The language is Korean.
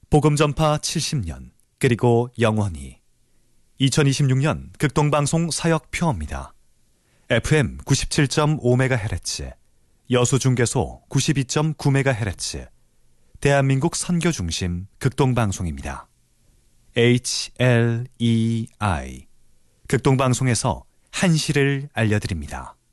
복음전파 70년, 그리고 영원히 2026년 극동방송 사역표입니다. FM 97.5MHz, 여수중개소 92.9MHz, 대한민국 선교중심 극동방송입니다. HLEI, 극동방송에서 한시를 알려드립니다.